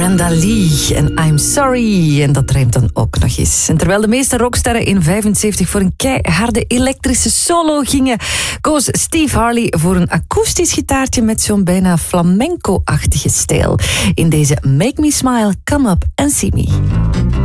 Dali en I'm Sorry. En dat rijmt dan ook nog eens. En terwijl de meeste rocksterren in 75 voor een keiharde elektrische solo gingen, koos Steve Harley voor een akoestisch gitaartje met zo'n bijna flamenco-achtige stijl. In deze Make Me Smile, Come Up and See Me.